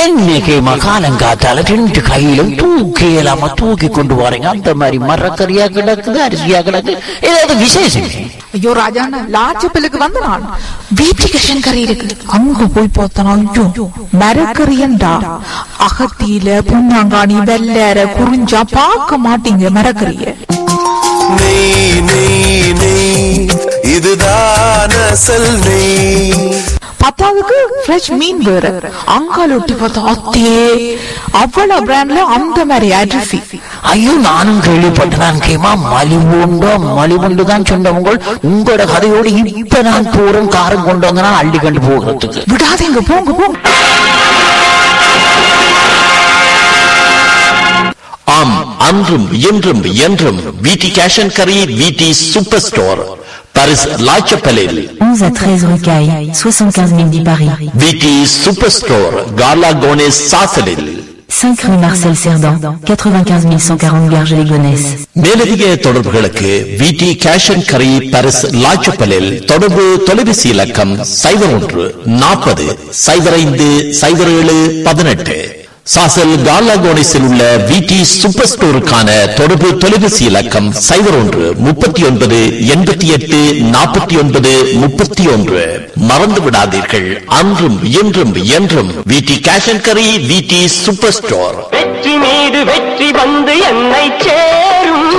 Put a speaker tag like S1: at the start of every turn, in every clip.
S1: இன்னைக்கு மகாலங்காத்தால ரெண்டு கையிலும் தூக்கி இல்லாம தூக்கி கொண்டு போறீங்க. அந்த மாதிரி மரக்கறியா கிடக்குது, அரிசியா கிடக்கு, ஏதாவது விசேஷம்?
S2: ஐயோ ராஜாண்ணா, லாச்சப்பலுக்கு வந்த நான் வீட்டுக்கு கறி இருக்கு, அங்க போய் பார்த்தனா ஐயோ மரக்கறியண்டா. அகத்தியில புண்ணாங்காணி வெள்ளற குறிஞ்சா பார்க்க மாட்டீங்க மரக்கறிய.
S3: நெய் நெய் நெய் இதுதான் அசல் நெய்.
S2: பத்தாவதுக்கு ஃப்ரெஷ் மீன் வேற, அங்கால ஒட்டி பார்த்தா அத்தே அவ்வளவு பிராண்ட்ல அந்த மாதிரி அரிசி.
S1: ஐயோ நானும் கேள்விப்பட்டேன். கேமா மலிவுண்டு தான் சொன்னவங்க. உங்களோட கதையோடு இப்ப நான் போறேன், காரம் கொண்டு வந்தா அள்ளி கண்டு போகிறதுக்கு.
S2: விடாதீங்க, போங்க போங்க.
S4: ஆம், அன்றும் இன்றும் என்றும் விடி கேஷ் அண்ட் கரி, விடி சூப்பர் ஸ்டோர், பாரிஸ் லாச்சப்பலில்
S5: 11 à 13 rue Caille, 75 010 Paris.
S4: விடி சூப்பர் ஸ்டோர், கார்லா கோனேஸ் சாசலில்
S5: 5 rue Marcel Cerdan, 95 140 Garges-les-Gonesse.
S4: மேலதிக தொடர்புகளுக்கு விடி கேஷ் அண்ட் கரி, பாரிஸ் லாச்சப்பலில் தொடர்பு தொலைபேசி இலக்கம் 01 40 05 07 18. சாசல் கார்லா கோனேஸில் உள்ள விடி சூப்பர் ஸ்டோருக்கான தொடர்பு தொலைபேசி இலக்கம் 01 39 88 49 31. மறந்து விடாதீர்கள், அன்றும் இன்றும் என்றும் விடி கேஷ் அண்ட் கரி, விடி சூப்பர் ஸ்டோர்.
S6: வெற்றி மீது வெற்றி வந்து என்னை சேரும்.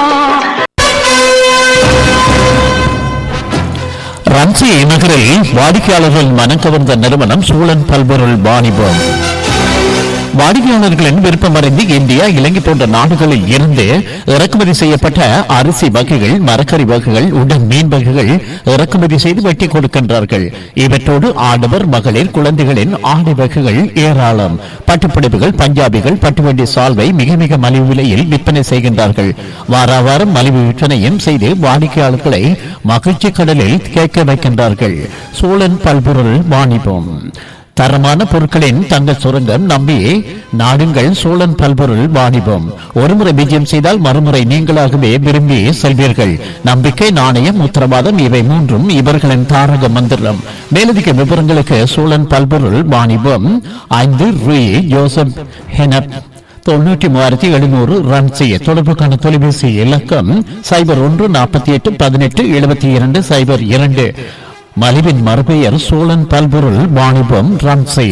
S1: ரன்சி நகரில் வாடிக்கையாளர்கள் மனம் கவர்ந்த நிறுவனம் சூழன் பல்பொருள் வாணிபம். வாடிக்கையாளர்களின் விருப்பமறிந்து இந்தியா, இலங்கை போன்ற நாடுகளில் இருந்து இறக்குமதி செய்யப்பட்ட அரிசி வகைகள், மரக்கறி வகைகள், உடன் மீன் வகைகள் இறக்குமதி செய்து வெட்டி கொடுக்கின்றார்கள். இவற்றோடு ஆடவர், மகளிர், குழந்தைகளின் ஆடை வகைகள் ஏராளம். பட்டுப்புடவைகள், பஞ்சாபிகள், பட்டுவண்டி சால்வை மிக மிக மலிவு விலையில் விற்பனை செய்கின்றார்கள். வார வாரம் மலிவு விற்பனையும் செய்து வாடிக்கையாளர்களை மகிழ்ச்சி கடலில் கேட்க வைக்கின்றார்கள். சோழன் பல்பொருள் வாணிபம். தரமான பொருட்களின் தங்கள் சுரங்கம் நம்பி நாடுங்கள் சோழன் பல்பொருள் வாணிபம். ஒருமுறை விஜயம் செய்தால் மறுமுறை நீங்களாகவே விரும்பி செல்வீர்கள். நம்பிக்கை, நாணயம், உத்தரவாதம் இவை மூன்றும் இவர்களின் தாரக மந்திரம். மேலதிக விவரங்களுக்கு சோழன் பல்பொருள் வாணிபம் 5 ரூ ஜோசப் ஹெனப் 93,700 ரன் செய்ய. தொடர்புக்கான தொலைபேசி இலக்கம் 01 48 18 72 02. மலிவின் மறுபெயர் சோழன் பல்பொருள் வாணிபம், ரன் செய்ய.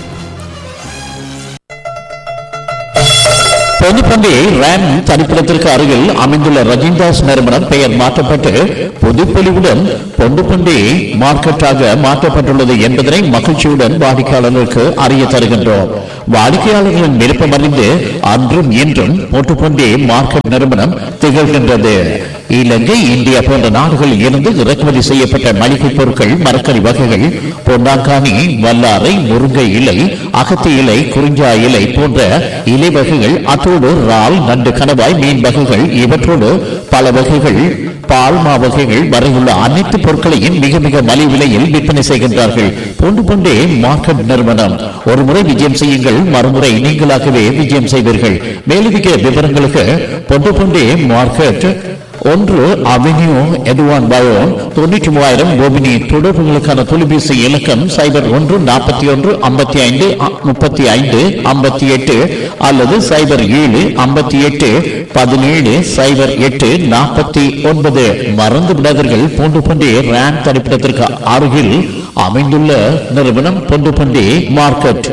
S1: பொதுப்பண்டி ரேம் தனிப்பிடத்திற்கு அருகில் அமைந்துள்ள ரஜிந்தாஸ் நிறுவனம் பெயர் மாற்றப்பட்டு புதுப்பொலிவுடன் பொண்டுப்பண்டி மார்க்கெட்டாக மாற்றப்பட்டுள்ளது என்பதனை மகிழ்ச்சியுடன் வாடிக்கையாளர்களுக்கு அறிய தருகின்றோம். வாடிக்கையாளர்களின் விருப்பம் அறிந்து அன்றும் இன்றும் பொட்டுப்பண்டி மார்க்கெட் நிறுவனம் திகழ்கின்றது. இலங்கை, இந்தியா போன்ற நாடுகளில் இருந்து இறக்குமதி செய்யப்பட்ட மளிகை பொருட்கள், மரக்கறி வகைகள், பொன்னாங்கானி, வல்லாரை, முருங்கை இலை, அகத்தி இலை, குறிஞ்சா இலை போன்ற இலை வகைகள், அத்தோடு இறால், நண்டு, கணவாய், மீன் வகைகள் இவற்றோடு பல வகைகள், பால்மா வகைகள் வரையுள்ள அனைத்து பொருட்களையும் மிக மிக மலிவு விலையில் விற்பனை செய்கின்றார்கள். பொண்டுபொண்டே மார்க்கெட் நிறுவனம். ஒரு முறை விஜயம் செய்யுங்கள், மறுமுறை நீங்களாகவே விஜயம் செய்வீர்கள். மேலதிக விவரங்களுக்கு பொண்டுபொண்டே மார்க்கெட் 1 அவென்யூ எட்வான் பயோன் 93,000 கோபினி. தொடர்புகளுக்கான தொலைபேசி இலக்கம் 01 41 55 35 58 அல்லது 07 58 17 08 49. மறந்து விடாதீர்கள், பொண்டுபண்டி ரேம் தனிப்பிடத்திற்கு அருகில் அமைந்துள்ள நிறுவனம் பொண்டுபண்டி மார்க்கெட்.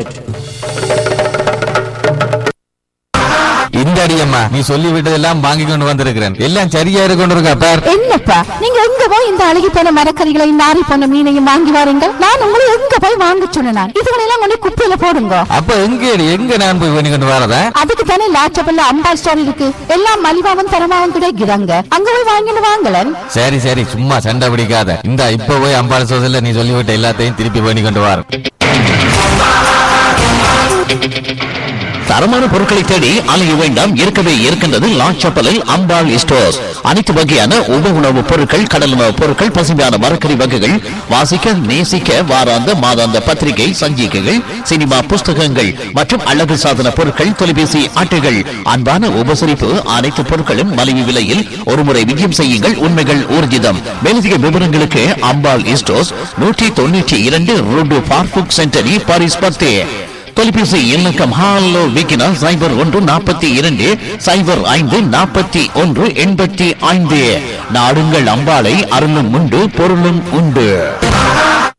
S7: இந்த அடியம்மா, நீ சொல்லி விட்டதெல்லாம் வாங்கி கொண்டு வந்திருக்கிறேன். எல்லாம் சரியா கொண்டிருக்கா பார்.
S8: என்னப்பா நீங்க எங்க போய் இந்த அழுகி போன மரக்கறிகளையும் நாரி போன மீனையும் வாங்கி வாரீங்க? நான் உங்களை எங்க போய் வாங்க சொன்னேன்? இதுகளெல்லாம் கொண்டு குப்பையில போடுங்க.
S7: அப்ப எங்க நான் போய் பண்ணி கொண்டு வரதா?
S8: அதுக்கு தானே லாச்சபல்ல அம்பா ஸ்டோர் இருக்கு. எல்லாம் மலிவாவும் தரமாவும் கிடைக்கிறாங்க. அங்க போய் வாங்கிட்டு வாங்கலன்.
S7: சரி சரி, சும்மா சண்டை பிடிக்காத. இந்த இப்ப போய் அம்பாள் சோதல நீ சொல்லிவிட்ட எல்லாத்தையும் திருப்பி பண்ணி கொண்டு வர.
S1: தரமான பொருட்களை தேடி அலைய வேண்டாம், இருக்கவே இருக்கின்றது லாச்சப்பலில் அம்பாள் ஸ்டோர்ஸ். அனைத்து வகையான உப உணவுப் பொருட்கள், கடல் உணவுப் பொருட்கள், பசுமையான மரக்கறி வகைகள், வாசிக்க நேசிக்க வாராந்த மாதாந்த பத்திரிகை, சஞ்சிகைகள், சினிமா புஸ்தகங்கள் மற்றும் அழகு சாதன பொருட்கள், தொலைபேசி அட்டைகள், அன்பான உபசரிப்பு, அனைத்து பொருட்களும் மலிவு விலையில். ஒருமுறை விஜயம் செய்யுங்கள், உண்மைகள் ஊர்ஜிதம். மேலதிக விவரங்களுக்கு அம்பாள் ஸ்டோர்ஸ் 192 ரூ பார்புக் சென்டரி, பாரிஸ் 10. தொலைபேசி இலக்கம் ஹாலோ விக்கினா 0142 054185. நாடுங்கள் அம்பாளை, அருளும் உண்டு பொருளும் உண்டு.